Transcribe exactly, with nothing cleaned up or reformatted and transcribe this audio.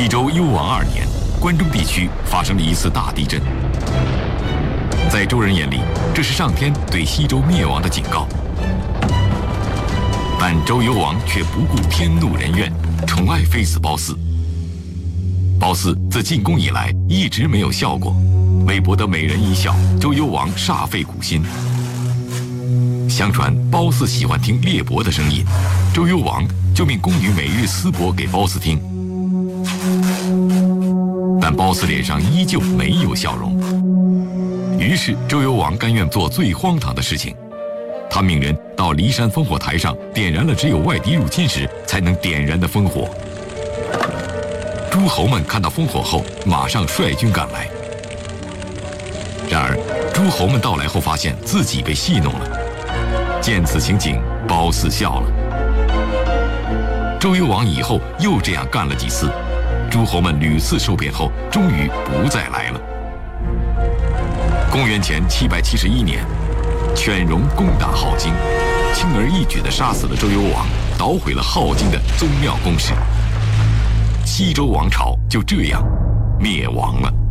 西周幽王二年，关中地区发生了一次大地震。在周人眼里，这是上天对西周灭亡的警告。但周幽王却不顾天怒人怨，宠爱妃子褒姒。褒姒自进宫以来一直没有笑过，为博得美人一笑，周幽王煞费苦心。相传褒姒喜欢听猎伯的声音，周幽王就命宫女每日嘶伯给褒姒听。但褒姒脸上依旧没有笑容。于是周幽王甘愿做最荒唐的事情，他命人到骊山烽火台上点燃了只有外敌入侵时才能点燃的烽火。诸侯们看到烽火后，马上率军赶来。然而诸侯们到来后，发现自己被戏弄了。见此情景，褒姒笑了。周幽王以后又这样干了几次，诸侯们屡次受骗后，终于不再来了。公元前七百七十一年，犬戎攻打镐京，轻而易举地杀死了周幽王，捣毁了镐京的宗庙宫室。西周王朝就这样灭亡了。